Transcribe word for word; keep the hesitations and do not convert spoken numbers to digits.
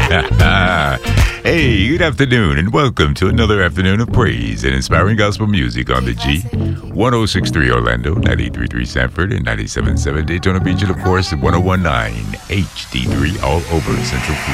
Hey, good afternoon, and welcome to another afternoon of praise and inspiring gospel music on the G. ten sixty-three Orlando, ninety-three point three Sanford, and ninety-seven point seven Daytona Beach, and of course, ten nineteen H D three all over Central Florida.